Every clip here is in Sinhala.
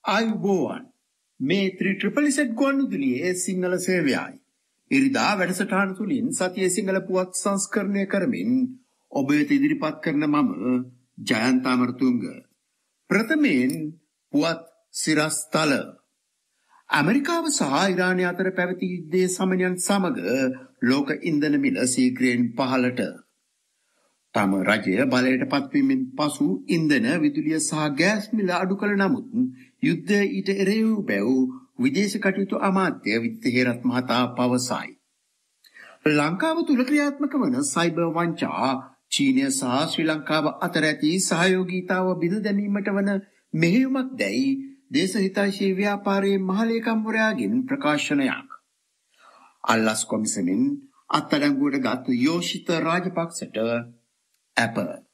ආයුබෝවන් මේ 3ZZZ ගුවන්විදුලියේ සිංහල සේවයයි. ඉරිදා වැඩසටහන තුලින් සතියේ සිංහල පුවත් සංස්කරණය කරමින් ඔබ වෙත ඉදිරිපත් කරන මම ජයන්ත අමරතුංග. ප්‍රථමයෙන් පුවත් සිරස්තල. ඇමරිකාව සහ ඉරානය අතර පැවති යුද්ධයේ සමනයන් සමග ලෝක ඉන්ධන මිල ශීඝ්‍රයෙන් පහළට. තම රජය බලයට පත්වීමෙන් පසු ඉන්ධන විදුලිය සහ ගෑස් මිල අඩු කළ නමුත් යුද්ධය ඊට එරෙහි වූ බැව් විදේශ කටයුතු අමාත්‍ය විජිත හේරත් මහතා පවසයි. ලංකාව තුල ක්‍රියාත්මක වන සයිබර් වංචා චීනය සහ ශ්‍රී ලංකාව අතර ඇති සහයෝගීතාව බිඳ දැමීමට වන මෙහෙයුමක් දැයි දේශහිතෛෂී ව්‍යාපාරයේ මහලේකම්වරයාගෙන් ප්‍රකාශනයක්. අල්ලස් කොමිසමෙන් අත්අඩංගුවට ගත් යෝෂිත රාජපක්ෂට අප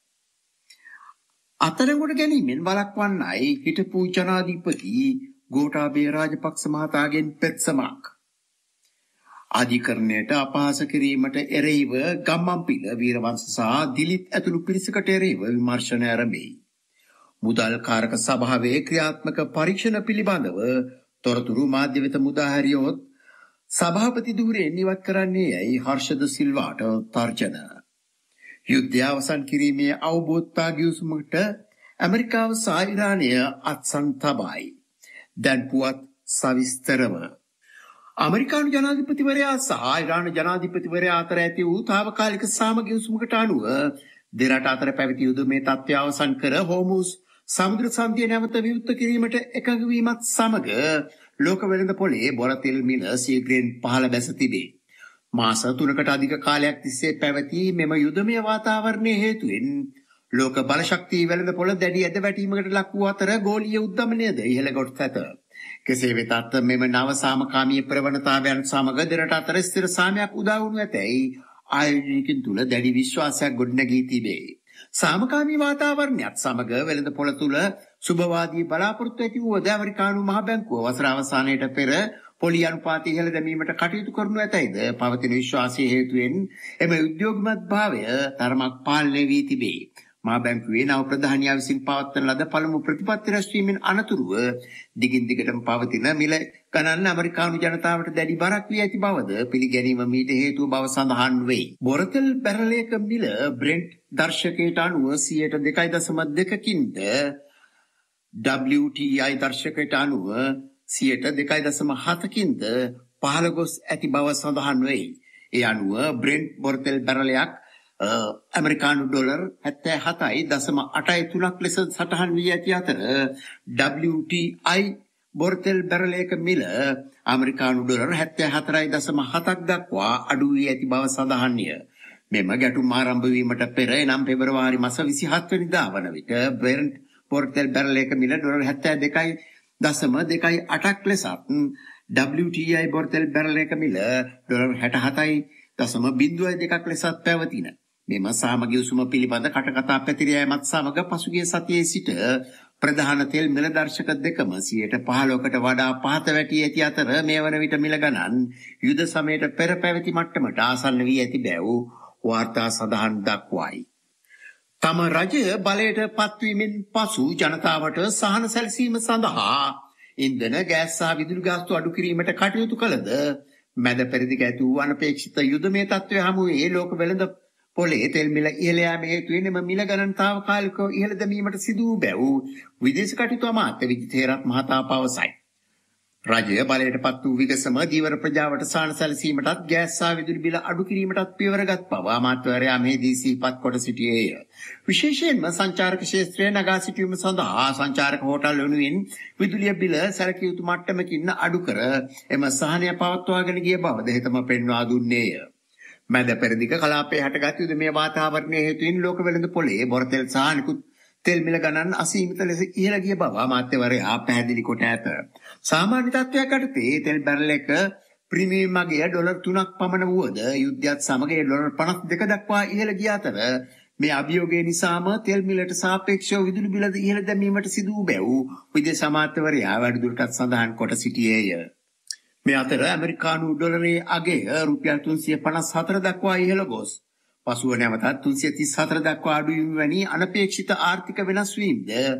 අත්අඩංගුවට ගැනීමෙන් වළක්වන්නයි හිටපු ජනාධිපති ගෝඨාභය රාජපක්ෂ මහතාගෙන් පෙත්සමක්. අධිකරණයට අපහාස කිරීමට එරෙහිව ගම්මන්පිල වීරවංශ සහ දිලිත් ඇතුළු පිරිසකට එරෙහිව විමර්ශන ආරම්භයි. මුදල් කාරක සභාවේ ක්‍රියාත්මක පරීක්ෂණ පිළිබඳව තොරතුරු මාධ්‍ය වෙත මුදා හැරියොත් සභාපති ධූරයෙන් ඉවත් කරන්නේ යයි හර්ෂද සිල්වාට තර්ජන. යුද්ධය අවසන් කිරීමේ අවබෝධතා ගිවිසුමට ඇමරිකාව සහ ඉරානය අත්සන් තබයි. දැන් පුවත් සවිස්තරව. ඇමරිකානු ජනාධිපතිවරයා සහ ඉරාන ජනාධිපතිවරයා අතර ඇති වූ తాවකාලික සාමගිවිසුමකට අනුව දෙරට අතර පැවති යුද්ධමය තත්ත්වය අවසන් කර හෝමුස් සමුද්‍ර සන්ධිය නැවත විවෘත කිරීමට එකඟ වීමත් සමග ලෝක වෙළඳ පොලේ බොර තෙල් මිල ශීඝ්‍රයෙන් පහළ බැස තිබේ. මාස 3කට අධික කාලයක් තිස්සේ පැවති මෙම යුද්ධමය වාතාවරණයේ හේතුවෙන් ලෝක බලශක්ති වෙළඳ පොළ දැඩි ඇදවැටීමකට ලක් වූ අතර ගෝලීය උද්දමනයද ඉහළ ගොස් ඇත. කෙසේ වෙතත් මෙම නව සාමකාමී ප්‍රවණතාවයන් සමග දෙරට අතර ස්ථිර සාමයක් උදා වුණු ඇතැයි ආයෝජකයන් තුළ දැඩි විශ්වාසයක් ගොඩනැගී තිබේ. සාමකාමී වාතාවරණයත් සමග වෙළඳ පොළ තුළ සුබවාදී බලාපොරොත්තු ඇති වූ ඇමරිකානු මහ බැංකුව වසර අවසානයට පෙර පොලි අනුපාතය ඉහළ දැමීමට කටයුතු කරනු ඇතැයිද පවතින විශ්වාසයේ හේතුවෙන් එම උද්‍යෝගිමත් භාවය තරමක් පාලනය වී තිබේ. මහ බැංකුවේ නව ප්‍රධානියා විසින් පවත්වන ලද පළමු ප්‍රතිපත්ති රැස්වීමෙන් අනතුරුව දිගින් දිගටම පවතින මිල ගණන් ඇමරිකානු ජනතාවට දැඩි බරක් වී ඇති බවද පිළිගැනීම මීට හේතුව බව සඳහන් වෙයි. බොරතෙල් බැරලයක මිල බ්‍රෙන්ට් දර්ශකයට අනුව 2.2කින්ද WTI දර්ශකයට අනුව 2.7කින්ද පහළ ගොස් ඇති බව සඳහන් වෙයි. ඒ අනුව බ්‍රෙන්ට් බොරතෙල් බැරලයක් ඇමරිකානු ඩොලර් 77.83ක් ලෙස සටහන් වී ඇති අතර WTI බොරතෙල් බැරලයක මිල ඇමරිකානු ඩොලර් 74.7ක් දක්වා අඩු වී ඇති බව සඳහන්ය. මෙම ගැටුම් ආරම්භ වීමට පෙර එනම් පෙබරවාරි මාස 27 වෙනිදා වන විට බ්‍රෙන්ට් බොරතෙල් බැරලයක මිල ඩොලර් 72.28ක් ලෙසත් WTI බොරතෙල් බැරලයක මිල ඩොලර් 67.02ක් ලෙසත් පැවතින. මෙම සාමගිවිසුම පිළිබඳ කටකතා පැතිර යාමත් සමග පසුගිය සතියේ සිට ප්‍රධාන තෙල් මිල දර්ශක දෙකම 15%කට වඩා පහත වැටී ඇති අතර මේ වන විට මිල ගණන් යුද සමයට පෙර පැවති මට්ටමට ආසන්න වී ඇති බැව් වාර්තා සඳහන් දක්වයි. තම රජය බලයට පත්වීමෙන් පසු ජනතාවට සහන සැලසීම සඳහා ඉන්ධන ගෑස් සහ විදුලි ගාස්තු අඩු කිරීමට කටයුතු කළද මැද පෙරදිග ඇති වූ අනපේක්ෂිත යුදමය තත්ත්වය හමුවේ ලෝක වෙළඳ පොලේ තෙල් මිල ඉහළ යාම හේතුවෙන් එම මිල ගණන් తాවකාලිකව ඉහළ දැමීමට සිදු වූ බැව් විදේශ කටයුතු අමාත්‍ය විජිත හේරත් මහතා පවසයි. රජය බලයට පත් වූ විගසම දීවර ප්‍රජාවට සහන සැලසීමටත් ගෑස් සහ විදුලි බිල අඩු කිරීමටත් පියවරගත් බව අමාත්‍යවරයා මෙහිදී සිහිපත් කොට සිටියේය. විශේෂයෙන්ම සංචාරක ක්ෂේත්‍රයේ නගා සිටීම සඳහා සංචාරක හෝටල් වෙනුවෙන් විදුලිය බිල සැලකිය යුතු මට්ටමකින් අඩු කර එම සහනය පවත්වාගෙන ගිය බවද හෙතම පෙන්වා දුන්නේය. මැද පෙරදිග කලාපයේ හටගත් යුදමය වාතාවරණයේ හේතුවෙන් ලෝක වෙළඳ පොලේ බොරතෙල් සහ නිකුත් තෙල් මිල ගණන් අසීමිත ලෙස ඉහළ ගිය බව අමාත්‍යවරයා පැහැදිලි කොට ඇත. සාමාන්‍ය තත්ත්වයක් යටතේ තෙල් බැරලයක ප්‍රීමියම් අගය ඩොලර් 3ක් පමණ වුවද යුද්ධයත් සමග ඩොලර් 52 දක්වා ඉහළ ගිය අතර මේ අභියෝගය නිසාම තෙල් මිලට සාපේක්ෂව විදුලි බිල ඉහළ දැමීමට සිදු වූ බැව් විදේශ අමාත්‍යවරයා වැඩිදුරටත් සඳහන් කොට සිටියේය. මේ අතර ඇමරිකානු ඩොලරයේ අගය රුපියල් 354 දක්වා ඉහළ ගොස් පසුව නැවතත් 334 දක්වා අඩු වීම වැනි අනපේක්ෂිත ආර්ථික වෙනස් වීමද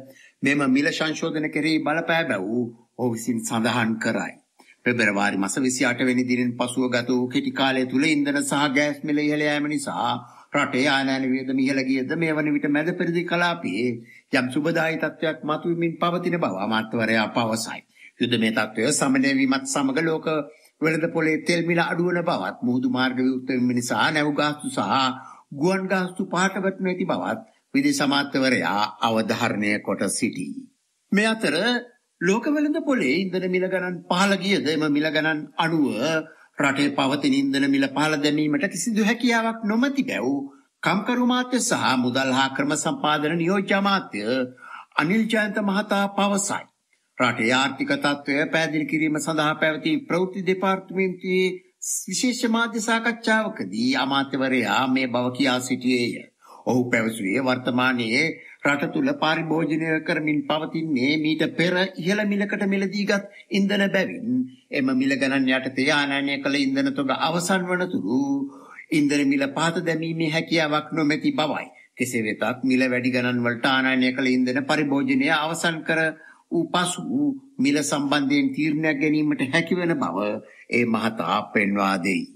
මෙම මිල සංශෝධන කෙරෙහි බලපෑ බැව් ඔහු විසින් සඳහන් කරයි. පෙබරවාරි මාස 28 වෙනි දිනෙන් පසුව ගත වූ කෙටි කාලය තුල ඉන්ධන සහ ගෑස් මිල ඉහළ යාම නිසා රටේ ආනයන වියදම ඉහළ ගියද මේ වන විට මැද පෙරදි කලාපයේ යම් සුබදායී තත්ත්වයක් මතුවෙමින් පවතින බව අමාත්‍යවරයා පවසයි. යුද්ධමය තත්ත්වය සමනය වීමත් සමග ලෝක වෙළඳ පොලේ තෙල් මිල අඩුවන බවත් මුහුදු මාර්ග විවෘත වීම නිසා නැව් ගාස්තු සහ ගුවන් ගාස්තු පහට වැටෙනු ඇති බවත් විදේශ අමාත්‍යවරයා අවධාරණය කොට සිටී. මේ අතර ලෝක වෙළඳ පොලේ ඉන්ධන මිල ගණන් පහළ ගියද එම මිල ගණන් අනුව රටේ පවතින ඉන්ධන මිල පහළ දැමීමට කිසිදු හැකියාවක් නොමැති බැව් කම්කරු මාත්‍ය සහ මුදල් හා ක්‍රම සම්පාදන නියෝජ්‍ය අමාත්‍ය අනිල් ජයන්ත මහතා පවසයි. රටේ ආර්ථික තත්ත්වය පැහැදිලි කිරීම සඳහා පැවති ප්‍රවෘත්ති දෙපාර්තමේන්තුවේ විශේෂ මාධ්‍ය සාකච්ඡාවකදී අමාත්‍යවරයා මේ බව කියා සිටියේය. ඔහු පැවසුවේ වර්තමානයේ රට තුළ පරිභෝජනය කරමින් පවතින්නේ මීට පෙර ඉහළ මිලකට මිලදීගත් ඉන්ධන බැවින් එම මිල ගණන් යටතේ ආනයනය කළ ඉන්ධන තොග අවසන් වනතුරු ඉන්ධන මිල පහත දැමීමේ හැකියාවක් නොමැති බවයි. කෙසේ වෙතත් මිල වැඩි ගණන් වලට ආනයනය කළ ඉන්ධන පරිභෝජනය අවසන් කර වූ පසු මිල සම්බන්ධයෙන් තීරණයක් ගැනීමට හැකිවන බව ඒ මහතා පෙන්වා දෙයි.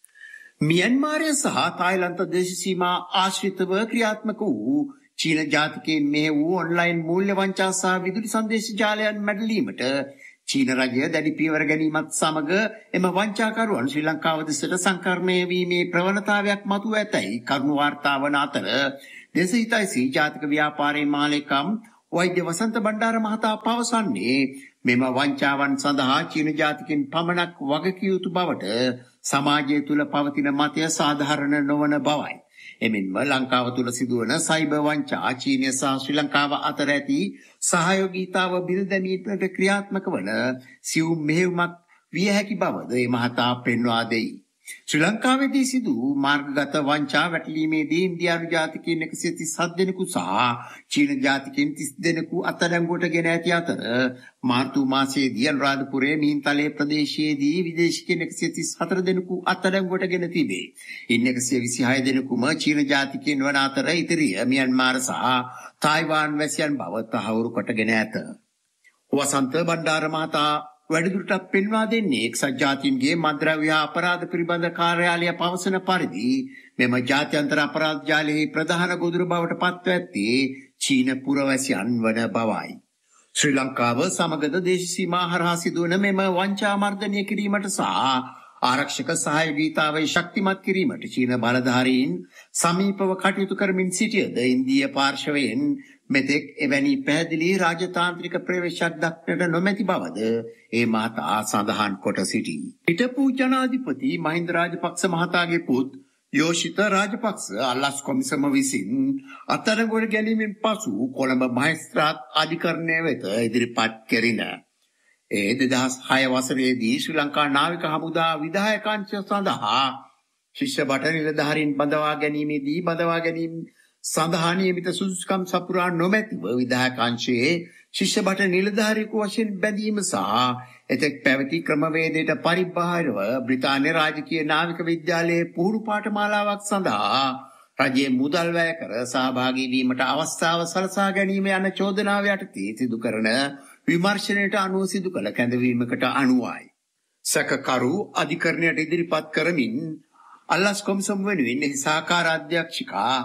මියන්මාරය සහ තායිලන්ත දේශ සීමා ආශ්‍රිතව ක්‍රියාත්මක වූ චීන ජාතිකයන් මෙහි වූ ඔන්ලයින් මූල්‍ය වංචා සහ විදුලි සංදේශ ජාලයන් මැඩලීමට චීන රජය දැඩි පියවර ගැනීමත් සමග එම වංචාකරුවන් ශ්‍රී ලංකාව දෙසට සංකරණය වීමේ ප්‍රවණතාවයක් මතුව ඇතැයි කරුණු වාර්තා වන අතර දේශහිතයිසී ජාතික ව්‍යාපාරයේ මාලේකම් වෛද්‍ය වසන්ත බණ්ඩාර මහතා පවසන්නේ මෙම වංචාවන් සඳහා චීන ජාතිකයන් පමණක් වගකිව යුතු බවට සමාජය තුළ පවතින මතය සාධාරණ නොවන බවයි. එමෙන්ම ලංකාව තුළ සිදුවන සයිබර් වංචා චීනය සහ ශ්‍රී ලංකාව අතර ඇති සහයෝගීතාව බිඳ දැමීමට ක්‍රියාත්මක වන සියුම් මෙහෙයුමක් විය හැකි බවද ඒ මහතා පෙන්වා දෙයි. ශ්‍රී ලංකාවේදී සිදු මාර්ගගත වංචා වැටලීමේදී ඉන්දියානු ජාතිකයන් 137 දෙනෙකු සහ චීන ජාතිකයන් 30 දෙනෙකු අත්අඩංගුවට ගෙන ඇති අතර මාර්තු මාසයේදී අනුරාධපුරයේ මිහින්තලේ ප්‍රදේශයේදී විදේශිකයන් 134 දෙනෙකු අත්අඩංගුවට ගෙන තිබේ. ඉන් 126 දෙනෙකුම චීන ජාතිකයන් වන අතර ඉතිරිය මියන්මාර සහ තායිවාන් වැසියන් බව තහවුරු කොටගෙන ඇත. වසන්ත බණ්ඩාර මහතා වැඩිදුරටත් පෙන්වා දෙන්නේ එක්සත් ජාතීන්ගේ මත්ද්‍රව්‍ය අපරාධ පිළිබඳ කාර්යාලය පවසන පරිදි මෙම ජාත්‍යන්තර අපරාධ ජාලයේ ප්‍රධාන ගොදුරු බවට පත්ව ඇත්තේ චීන පුරවැසියන් වන බවයි. ශ්‍රී ලංකාව සමගද දේශ සීමා හරහා සිදුවන මෙම වංචා මර්ධනය කිරීමට සහ ආරක්ෂක සහයෝගීතාවය ශක්තිමත් කිරීමට චීන බලධාරීන් සමීපව කටයුතු කරමින් සිටියද ඉන්දීය පාර්ශවයෙන් මෙතෙක් එවැනි පැහැදිලි රාජතාන්ත්‍රික ප්‍රවේශයක් දක්නට නොමැති බවද ඒ මහතා සඳහන් කොට සිටී. හිටපු ජනාධිපති මහින්ද රාජපක්ෂ මහතාගේ පුත් යෝෂිත රාජපක්ෂ අල්ලස් කොමිසම විසින් අත්අඩංගුවට ගැනීමෙන් පසු කොළඹ මහේස්ත්‍රාත් අධිකරණය වෙත ඉදිරිපත් කෙරින. ඒ 2006 වසරේදී ශ්‍රී ලංකා නාවික හමුදා විධායකාංශය සඳහා ශිෂ්‍ය බට නිලධාරීන් බඳවා ගැනීම සඳහා නියමිත සුදුසුකම් සපුරා නොමැතිව විධායකාංශයේ ශිෂ්‍ය බට නිලධාරියෙකු වශයෙන් බැඳීම සහ එතෙක් පැවති ක්‍රමවේදයට පරිබාහිරව බ්‍රිතාන්‍ය රාජකීය නාවික විද්‍යාලයේ පුහුණු පාඨමාලාවක් සඳහා රජයේ මුදල් වැය කර සහභාගී වීමට අවස්ථාව සලසා ගැනීම යන චෝදනාව යටතේ සිදු කරන විමර්ශනයට අනුව සිදු කළ කැඳවීමකට අනුවයි. සැකකරු අධිකරණයට ඉදිරිපත් කරමින් අල්ලස් කොමිසම වෙනුවෙන් එහි සහකාර අධ්‍යක්ෂිකා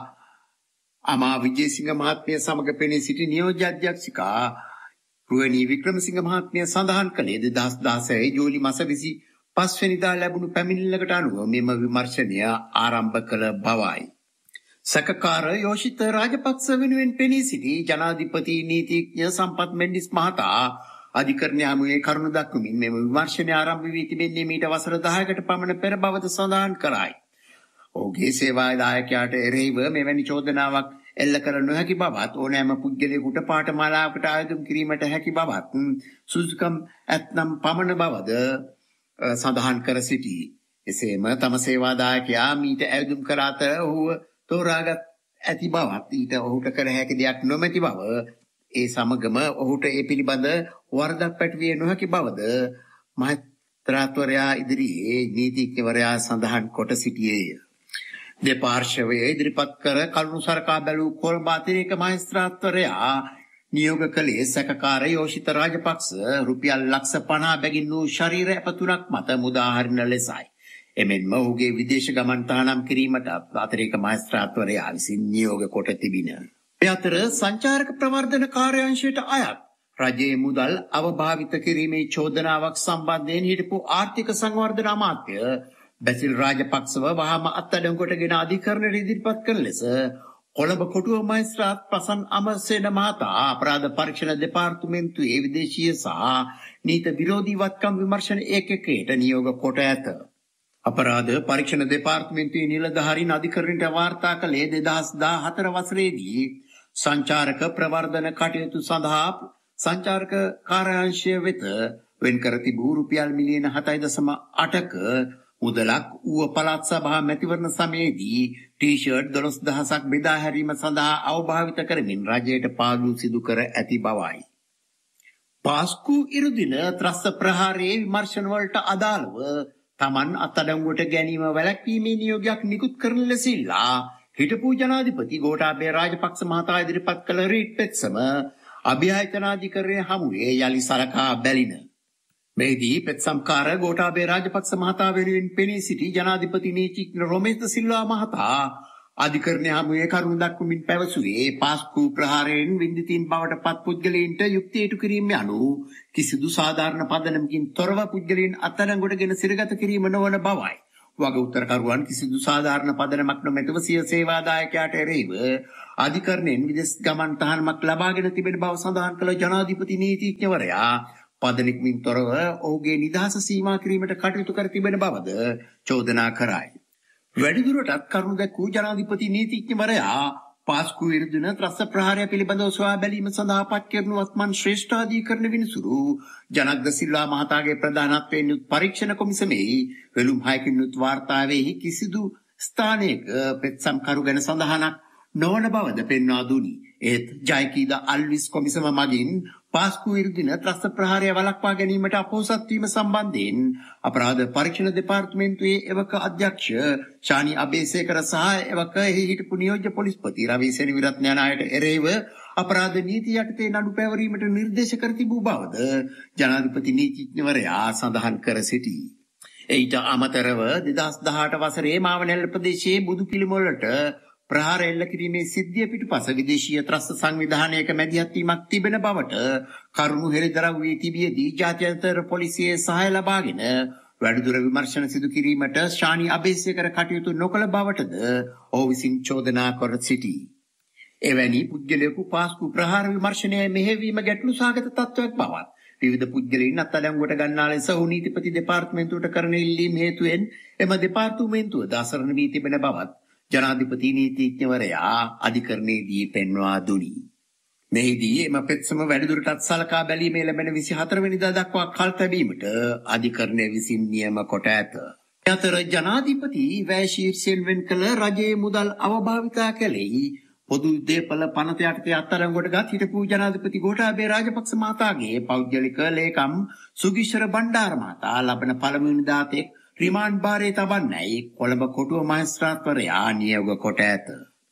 අමා විජේසිංහ මහත්මිය සමග පෙනී සිටි නියෝජ්‍ය අධ්‍යක්ෂිකා රුවනී වික්‍රමසිංහ මහත්මිය සඳහන් කළේ 2016 ජූලි මාස 25 වෙනිදා ලැබුණු පැමිණිල්ලකට අනුව මෙම විමර්ශනය ආරම්භ කළ බවයි. සැකකාර යෝෂිත රාජපක්ෂ වෙනුවෙන් පෙනී සිටි ජනාධිපති නීතිඥ සම්පත් මෙන්ඩිස් මහතා අධිකරණ හමුවේ කරුණු දක්වමින් මෙම විමර්ශනය ආරම්භ වී තිබෙන්නේ මීට වසර 10කට පමණ පෙර බවද සඳහන් කරයි. ඔහුගේ සේවා දායකයාට එරෙහිව මෙවැනි චෝදනාවක් එල්ල කර නොහැකි බවත් ඕනෑම පුද්ගලයෙකුට පාඨමාලාවකට ආයෝජනය කිරීමට හැකි බවත් සුදුසුකම් ඇතනම් පමණ බවද සඳහන් කර සිටී. එසේම තම සේවා දායකයා මීට ආයෝජනය කර අතර ඔහුව තෝරාගත් ඇති බවත් ඊට ඔහුට කර හැකි දෙයක් නොමැති බව ඒ සමගම ඔහුට ඒ පිළිබඳ වරදක් පැටවිය නොහැකි බවද මහේස්ත්‍රාත්වරයා ඉදිරියේ නීතිඥවරයා සඳහන් කොට සිටියේය. දෙපාර්ශවයේ ඉදිරිපත් කර කරුණු සරකා බැලූ කොළඹ අතිරේක මහේස්ත්‍රාත්වරයා නියෝග කළේ සැකකාර යෝෂිත රාජපක්ෂ රුපියල් ලක්ෂ 50 බැගින් වූ ශරීර ඇපතුනක් මත මුදා හරින ලෙසයි. එමෙන්ම ඔහුගේ විදේශ ගමන් තහනම් කිරීමට අතිරේක මහේස්ත්‍රාත්වරයා විසින් නියෝග කොට තිබින. මේ අතර සංචාරක ප්‍රවර්ධන කාර්යාංශයට අයත් රජයේ මුදල් අවභාවිත කිරීමේ චෝදනාවක් සම්බන්ධයෙන් හිටපු ආර්ථික සංවර්ධන අමාත්‍ය බැසිල් රාජපක්ෂව වහාම අත්අඩංගුවටගෙන අධිකරණයට ඉදිරිපත් කරන ලෙස කොළඹ කොටුව මහේස්ත්‍රාත් ප්‍රසන්න අමරසේන මහතා අපරාධ පරීක්ෂණ දෙපාර්තමේන්තුවේ විදේශීය සහ නීති විරෝධී වත්කම් විමර්ශන ඒකකයට නියෝග කොට ඇත. අපරාධ පරීක්ෂණ දෙපාර්තමේන්තුවේ නිලධාරීන් අධිකරණයට වාර්තා කළේ 2014 වසරේදී සංචාරක ප්‍රවර්ධන කටයුතු සඳහා සංචාරක කාර්යාංශය වෙත වෙන් කර තිබූ රුපියල් මිලියන 7.8ක මුදලක් ඌව පළාත් සභා මැතිවරණ සමයේදී ටී-ෂර්ට් 12000ක් බෙදා හැරීම සඳහා අවභාවිත කරමින් රජයට පාඩු සිදු කර ඇති බවයි. පාස්කු ඉරුදින ත්‍රස්ත ප්‍රහාරයේ විමර්ශන වලට අදාළව තමන් අත්අඩංගුවට ගැනීම වැළැක්වීමේ නියෝගයක් නිකුත් කරන ලෙස ඉල්ලා හිටපු ජනාධිපති ගෝඨාභය රාජපක්ෂ මහතා ඉදිරිපත් කළ රීට් පෙත්සම අභිආයතනාධිකරණය හමුවේ යලි සලකා බැලින. මෙහිදී පෙත්සම්කාර ගෝඨාභය රාජපක්ෂ මහතා වෙනුවෙන් පෙනී සිටි ජනාධිපති නීතිඥ රොමේෂ් සිල්වා මහතා අධිකරණය හමුවේ කරුණු දක්වමින් පැවසුවේ පාස්කු ප්‍රහාරයෙන් වින්දිතීන් බවට පත් පුද්ගලයන්ට යුක්තිය ඉටු කිරීම යනු කිසිදු සාධාරණ පදනමකින් තොරව පුද්ගලයන් අත්අඩංගුවටගෙන සිරගත කිරීම නොවන බවයි. වග උත්තරකරුවන් කිසිදු සාධාරණ පදනමක් නොමැතිව සිය සේවාදායකයාට එරෙහිව අධිකරණයෙන් විදේශ ගමන් තහනමක් ලබාගෙන තිබෙන බව සඳහන් කළ ජනාධිපති නීතිඥවරයා පදනමකින් තොරව ඔහුගේ නිදහස සීමා කිරීමට කටයුතු කර තිබෙන බවද චෝදනා කරයි. වැඩිදුරටත් කරුණු දැක්වූ ජනාධිපති නීතිඥවරයා පාස්කු විරුද්ධ ත්‍රස්ත ප්‍රහාරය පිළිබඳව සොයා බැලීම සඳහා පත් කරන වත්මන් ශ්‍රේෂ්ඨාධිකරණ විනිසුරු ජනක් ද සිල්වා මහතාගේ ප්‍රධානත්වයෙන් යුත් පරීක්ෂණ කොමිසමේ වෙළුම් 6කින් යුත් වාර්තාවෙහි කිසිදු ස්ථානයක පෙත්සම්කරු ගැන සඳහනක් නොවන බවද පෙන්වා දුනි. ඒත් ජයකීද අල්විස් කොමිසම මගින් පාස්කු විරුද්ධ ත්‍රස්ත ප්‍රහාරය වළක්වා ගැනීමට අපොහොසත් වීම සම්බන්ධයෙන් අපරාධ පරීක්ෂණ දෙපාර්තමේන්තුවේ එවක අධ්‍යක්ෂ ශානි අබේසේකර සහ එවක එහි හිටපු නියෝජ්‍ය පොලිස්පති රවි සෙනවිරත්න යන අයට එරෙහිව අපරාධ නීති යටතේ නඩු පැවරීමට නිර්දේශ කර තිබූ බවද ජනාධිපති නීතිඥවරයා සඳහන් කර සිටී. ඊට අමතරව 2018 වසරේ මාවනැල්ල ප්‍රදේශයේ බුදු පිළිම වලට ප්‍රහාර එල්ල කිරීමේ සිද්ධිය පිටුපස විදේශීය ත්‍රස්ත සංවිධානයක මැදිහත් වීමක් තිබෙන බවට කරුණු හෙළිදරව් වී තිබියදී ජාත්‍යන්තර පොලිසියේ සහාය ලබාගෙන වැඩිදුර විමර්ශන සිදු කිරීමට ශානි අබේසේකර කටයුතු නොකළ බවටද ඔහු විසින් චෝදනා කර සිටී. එවැනි පුද්ගලයෙකු පාස්කු ප්‍රහාර විමර්ශනයේ මෙහෙයවීම ගැටලු සහගත තත්ත්වයක් බවත් විවිධ පුද්ගලයන් අත්අඩංගුවට ගන්නා ලෙස ඔහු නීතිපති දෙපාර්තමේන්තුවට කරන ඉල්ලීම් හේතුවෙන් එම දෙපාර්තමේන්තුව දාසරණ වී තිබෙන බවත් ජනාධිපති නීතිඥවරයා අධිකරණයේදී පෙන්වා දුනි. මෙහිදී එම පෙත්සම වැඩිදුරටත් සලකා බැලීමේ ලැබෙන 24 වෙනිදා දක්වා කල් තැබීමට අධිකරණය විසින් නියම කොට ඇත. අතර ජනාධිපති වැය ශීර්ෂයෙන් වෙන් කළ රජයේ මුදල් අවභාවිතා කළේ පොදු දේපල පනත යටතේ අත්අඩංගුවට ගත් හිටපු ජනාධිපති ගෝඨාභය රාජපක්ෂ මහතාගේ පෞද්ගලික ලේකම් සුගිෂ්ඨර බණ්ඩාර මහතා ලබන පළමුවෙනි දාතේ රිමාන්ඩ් භාරයේ තබන්නයි කොළඹ කොටුව මහේස්ත්‍රාත්වරයා නියෝග කොට ඇත.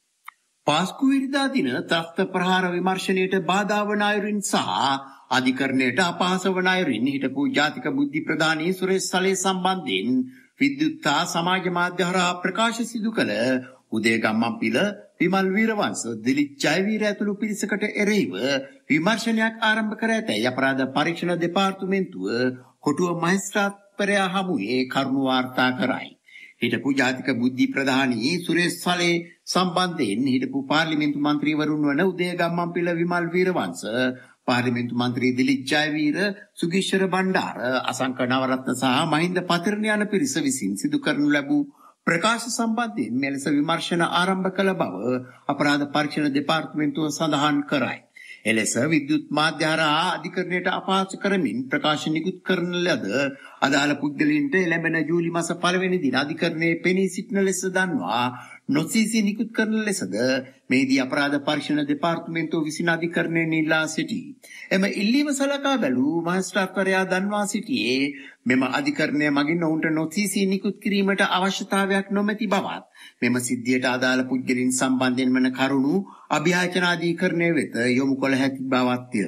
පාස්කු ඉරිදා දින ත්‍රස්ත ප්‍රහාර විමර්ශනයට බාධා වන අයුරින් සහ අධිකරණයට අපහාස වන අයුරින් හිටපු ජාතික බුද්ධි ප්‍රධානී සුරේෂ් සලේ සම්බන්ධයෙන් විද්‍යුත්තා සමාජ මාධ්‍ය හරහා ප්‍රකාශ සිදු කළ උදේ ගම්මන්පිල විමල් වීරවංශ දිලිත් ජයවීර ඇතුළු පිරිසකට එරෙහිව විමර්ශනයක් ආරම්භ කර ඇතැයි අපරාධ පරීක්ෂණ දෙපාර්තමේන්තුව කොටුව මහේස්ත්‍රාත්වරයා හමුවේ කරුණු වාර්තා කරයි. හිටපු ජාතික බුද්ධි ප්‍රධානී සුරේෂ් සලේ සම්බන්ධයෙන් හිටපු පාර්ලිමේන්තු මන්ත්‍රීවරුන් වන උදේ ගම්මන්පිල විමල් වීරවංශ, පාර්ලිමේන්තු මන්ත්‍රී දිලිත් ජයවීර, සුගිෂ්ඨර බණ්ඩාර, අසංක නවරත්න සහ මහින්ද පතිරණ යන පිරිස විසින් සිදු කරනු ලැබූ ප්‍රකාශ සම්බන්ධයෙන් මෙලෙස විමර්ශන ආරම්භ කළ බව අපරාධ පරීක්ෂණ දෙපාර්තමේන්තුව සඳහන් කරයි. එලෙස විද්‍යුත් මාධ්‍ය හරහා අධිකරණයට අපහාස කරමින් ප්‍රකාශ නිකුත් කරන ලද අදාළ පුද්ගලයන්ට ලැබෙන ජූලි මාස 1 වෙනි දින අධිකරණයේ පෙනී සිටින ලෙස දන්වා නොසීසී නිකුත් කරන ලෙසද මෙහිදී අපරාධ පරීක්ෂණ දෙපාර්තමේන්තුව විසින් අධිකරණයෙන් ඉල්ලා සිටී. එම ඉල්ලීම සලකා බැලූ මහේස්ත්‍රාත්වරයා දන්වා සිටියේ මෙම අධිකරණය මගින් ඔවුන්ට නොසීසී නිකුත් කිරීමට අවශ්‍යතාවයක් නොමැති බවත් මෙම සිද්ධියට අදාළ පුද්ගලයන් සම්බන්ධයෙන් වන කරුණු අභියාචනාධිකරණය වෙත යොමු කළ හැකි බවත්ය.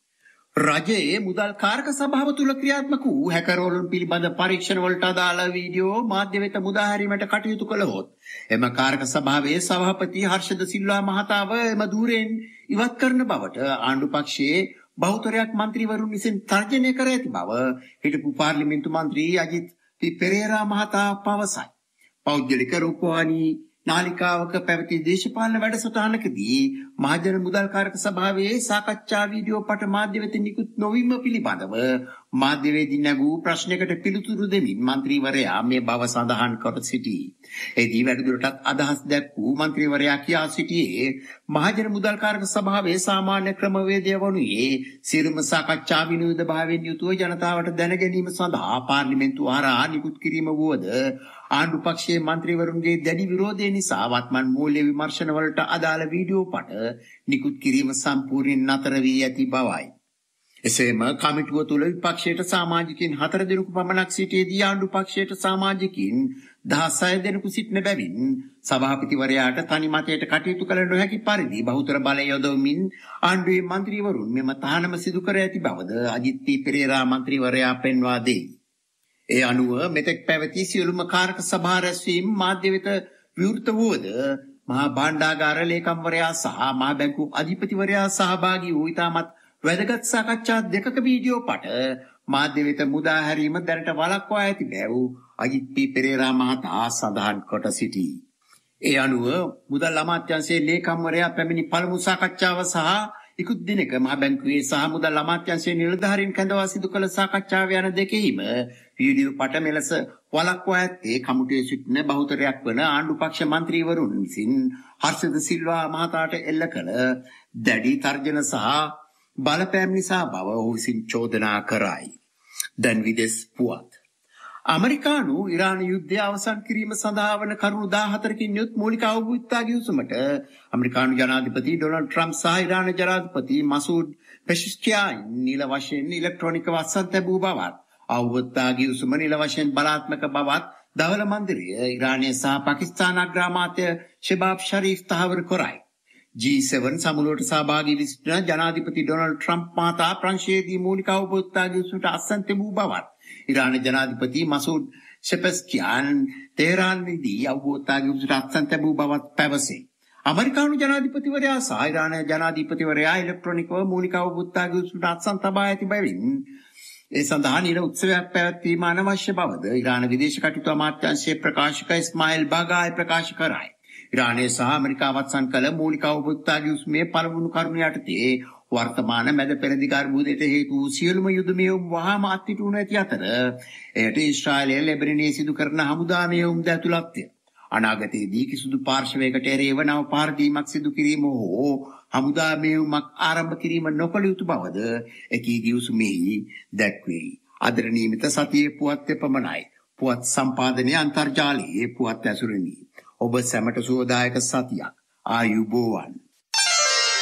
රජයේ මුදල් කාරක සභාව තුළ ක්‍රියාත්මක වූ හැකරවලුන් පිළිබඳ පරීක්ෂණ වලට අදාළ වීඩියෝ මාධ්‍ය වෙත මුදා හැරීමට කටයුතු කළහොත් එම කාරක සභාවේ සභාපති හර්ෂද සිල්වා මහතාව එම ධූරයෙන් ඉවත් කරන බවට ආණ්ඩු පක්ෂයේ බහුතරයක් මන්ත්‍රීවරුන් විසින් තර්ජනය කර ඇති බව හිටපු පාර්ලිමේන්තු මන්ත්‍රී අජිත් පෙරේරා මහතා පවසයි. පෞද්ගලික රූපවාහිනී නාලිකාවක පැවති දේශපාලන වැඩසටහනකදී මහජන මුදල් කාරක සභාවේ සාකච්ඡා වීඩියෝ පට මාධ්‍ය වෙත නිකුත් නොවීම පිළිබඳව මාධ්‍යවේදී නැගූ ප්‍රශ්නයකට පිළිතුරු දෙමින් මන්ත්‍රීවරයා මේ බව සඳහන් කර සිටී. එදී වැඩිදුරටත් අදහස් දැක්වූ මන්ත්‍රීවරයා කියා සිටියේ මහජන මුදල් කාරක සභාවේ සාමාන්‍ය ක්‍රමවේදය වනුයේ සියලුම සාකච්ඡා විනෝද භාවයෙන් යුතුව ජනතාවට දැන ගැනීම සඳහා පාර්ලිමේන්තුව හරහා නිකුත් කිරීම වුවද ආණ්ඩු පක්ෂයේ මන්ත්‍රීවරුන්ගේ දැඩි විරෝධය නිසා වත්මන් මූල්‍ය විමර්ශන වලට අදාළ වීඩියෝ පට නිකුත් කිරීම සම්පූර්ණයෙන් නතර වී ඇති බවයි. එසේම කමිටුව තුළ විපක්ෂයට සමාජිකින් 4 දෙනෙකු පමණක් සිටියේදී ආණ්ඩු පක්ෂයට සමාජිකින් 16 දෙනෙකු සිටින බැවින් සභාපතිවරයාට තනි මතයට කටයුතු කළ නොහැකි පරිදි බහුතර බලය යොදවමින් ආණ්ඩුවේ මන්ත්‍රීවරුන් මෙම තහනම සිදු කර ඇති බවද අජිත් පෙරේරා මන්ත්‍රීවරයා පෙන්වා දෙයි. ඒ අනුව මෙතෙක් පැවති සියලුම කාරක සභා රැස්වීම් මාධ්‍ය වෙත විවෘත වූද මහා භාණ්ඩාගාර ලේකම්වරයා සහ මහා බැංකු අධිපතිවරයා සහභාගී වූ ඉතාමත් වැදගත් සාකච්ඡා දෙකක වීඩියෝ පට මාධ්‍ය වෙත මුදා හැරීම දැනට වළක්වා ඇති බැව් අජිත් පෙරේරා මහතා සඳහන් කොට සිටී. ඒ අනුව මුදල් අමාත්‍යාංශයේ ලේකම්වරයා පැමිණි පළමු සාකච්ඡාව සහ ඉකුත් දිනක මහ බැංකුවේ සහ මුදල් අමාත්‍යාංශයේ නිලධාරීන් කැඳවා සිදු කළ සාකච්ඡාව යන දෙකෙහිම වීඩියෝ පට මෙලෙස වළක්වා ඇත්තේ කමිටුවේ සිටින බහුතරයක් වන ආණ්ඩු පක්ෂ මන්ත්‍රීවරුන් විසින් හර්ෂද සිල්වා මහතාට එල්ල කළ දැඩි තර්ජන සහ බලපෑම් නිසා බව ඔහු විසින් චෝදනා කරයි. දැන් විදෙස් පුවත්. අමරිකානු ඉරාන යුද්ධය අවසන් කිරීම සඳහා වන කරුණු 14කින් යුත් මූලික අවබෝධතා ගිවිසුමට අමරිකානු ජනාධිපති ඩොනල්ඩ් ට්‍රම්ප් සහ ඉරාන ජනාධිපති මසූඩ් පෙෂෙස්කියාන් නිල වශයෙන් ඉලෙක්ට්‍රොනික වත්සන් ලැබූ බවත් අවබෝධතා ගිවිසුම නිල වශයෙන් බලාත්මක බවත් දවල මන්දිරය ඉරානය සහ පාකිස්තාන අග්‍රාමාත්‍ය ෂෙබාබ් ෂරීෆ් තහවුරු කරයි. G7 සමුළුවට සහභාගී වී සිටින ජනාධිපති ඩොනල්ඩ් ට්‍රම්ප් මහතා ප්‍රංශයේදී මූලික අවබෝධතා ගිවිසුමට අත්සන් තිබූ බවත් ඉරාන ජනාධිපති මසූඩ් පෙෂෙස්කියාන් තෙහරාන්දී අවබෝධතා ගිවිසුමට අත්සන් තිබූ බවත් පැවසේ. අමරිකානු ජනාධිපතිවරයා සහ ඉරාන ජනාධිපතිවරයා ඉලෙක්ට්‍රොනිකව මූලික අවබෝධතා ගිවිසුමට අත්සන් තබා ඇති බැවින් ඒ සඳහා නිර උත්සවයක් පැවැත්වීම අනවශ්‍ය බවද ඉරාන විදේශ කටයුතු අමාත්‍යාංශයේ ප්‍රකාශක ඉස්මායිල් බාගායි ප්‍රකාශ කරයි. ඉරානය සහ ඇමරිකාව අත්සන් කළ මූලික අවබෝධතා ගිවිසුමේ පළමුණු කරුණ යටතේ වර්තමාන මැද පෙරදිග අර්බුදයට හේතු වූ සියලුම යුද මෙහෙයුම් වහාම අත්හිටුණු ඇති අතර එයට ඊශ්‍රායලය ලෙබනනයේ සිදු කරන හමුදා මෙහෙයුම්ද ඇතුළත්ය. අනාගතයේදී කිසිදු පාර්ශවයකට එරෙහිව නව පාරදීමක් සිදු කිරීම හෝ හමුදා මෙහෙයුමක් ආරම්භ කිරීම නොකළ යුතු බවද එකී ගිවිසුමෙහි දැක්වේ. අදට නියමිත සතියේ පුවත් පමණයි. පුවත් සම්පාදනය අන්තර්ජාලයේ පුවත් ඇසුරෙනි. ඔබ සැමට සුවදායක සතියක්. ආයුබෝවන්.